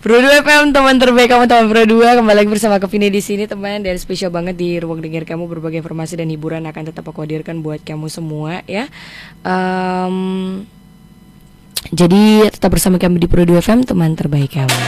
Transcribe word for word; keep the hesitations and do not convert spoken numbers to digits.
Pro dua F M, teman terbaik kamu, teman Pro dua. Kembali lagi bersama Kevini di sini, teman. Dan spesial banget di ruang dengar kamu, berbagai informasi dan hiburan akan tetap aku hadirkan buat kamu semua ya. Um, jadi tetap bersama kami di Pro dua F M, teman terbaik kamu.